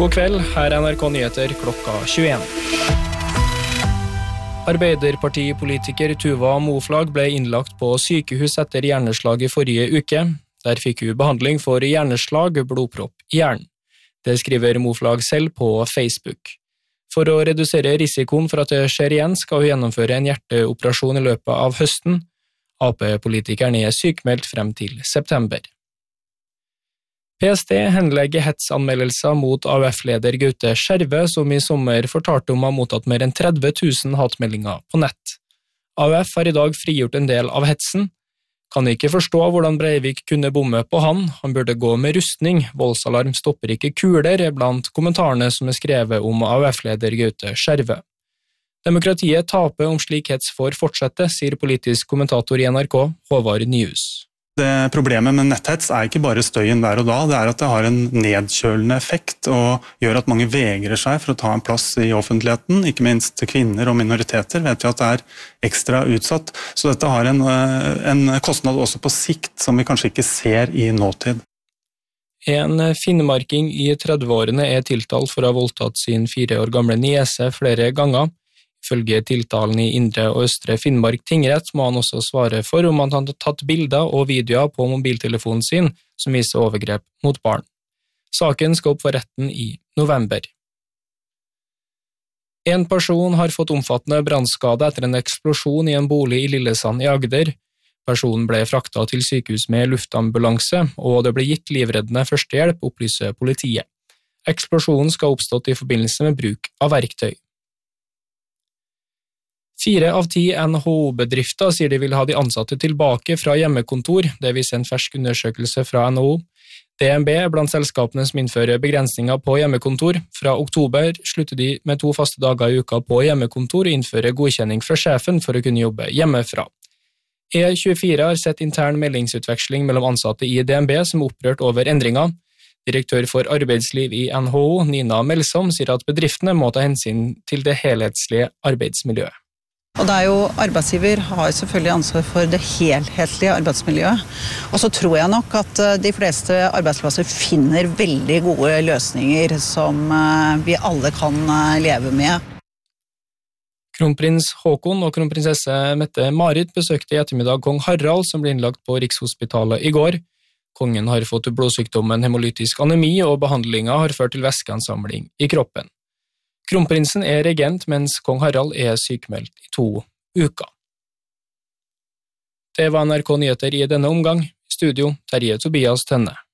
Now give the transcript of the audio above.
God kveld, her er NRK Nyheter klokka 21. Arbeiderpartipolitiker Tuva Moflag ble innlagt på sykehus etter hjerneslag i forrige uke. Der fikk hun behandling for hjerneslag, blodpropp i hjernen. Det skriver Moflag selv på Facebook. For å redusere risikoen for at det skjer igjen, skal hun gjennomføre en hjerteoperasjon i løpet av høsten. AP-politikeren er sykmeldt frem til september. PST henlegger hetsanmeldelser mot AUF-leder Gaute Skjerve, som i sommer fortalte om å ha mottatt mer enn 30 000 hatmeldinger på nett. AUF har i dag frigjort en del av hetsen. Kan ikke forstå hvordan Breivik kunne bomme på han burde gå med rustning, voldsalarm stopper ikke kuler, blant kommentarene som er skrevet om AUF-leder Gaute Skjerve. Demokratiet taper om slik hets får fortsette, sier politisk kommentator i NRK, Håvard Nyhus. Det problemet med netthets er ikke bare støyen der og da, det er at det har en nedkjølende effekt og gjør at mange vegrer seg for å ta en plass i offentligheten, ikke minst kvinner og minoriteter vet vi at det er ekstra utsatt. Så dette har en kostnad også på sikt som vi kanskje ikke ser i nåtid. En finnmarking i 30-årene er tiltalt for å ha voldtatt sin 4 år gamle niese flere ganger. Ifølge tiltalen i Indre og Østre Finnmark tingrett må han også svare for om han har tatt bilder og videoer på mobiltelefonen sin som viser overgrep mot barn. Saken skal opp for retten i november. En person har fått omfattende brannskade etter en eksplosjon i en bolig i Lillesand i Agder. Personen ble fraktet til sykehus med luftambulanse, og det ble gitt livreddende førstehjelp, opplyser politiet. Eksplosjonen skal ha oppstått i forbindelse med bruk av verktøy. 4 av 10 NHO-bedrifter sier de vil ha de ansatte tilbake fra hjemmekontor, det viser en fersk undersøkelse fra NHO. DNB er blant selskapene som innfører begrensninger på hjemmekontor. Fra oktober slutter de med 2 faste dager i uka på hjemmekontor og innfører godkjenning fra sjefen for å kunne jobbe hjemmefra. E24 har sett intern meldingsutveksling mellom ansatte i DNB som er opprørt over endringer. Direktør for arbeidsliv i NHO, Nina Melsom, sier at bedriftene må ta hensyn til det helhetslige arbeidsmiljøet. Og det er jo arbeidsgiver har selvfølgelig ansvar for det helhetlige arbeidsmiljøet. Og så tror jeg nok at de fleste arbeidsplasser finner veldig gode løsninger som vi alle kan leve med. Kronprins Håkon og kronprinsesse Mette-Marit besøkte i ettermiddag kong Harald som ble innlagt på Rikshospitalet i går. Kongen har fått blodsykdommen hemolytisk anemi og behandlingen har ført til væskeansamling i kroppen. Kronprinsen er regent, mens kong Harald er sykmeldt i 2 uker. Det var NRK Nyheter i denne omgang. I studio, Terje Tobias Tønne.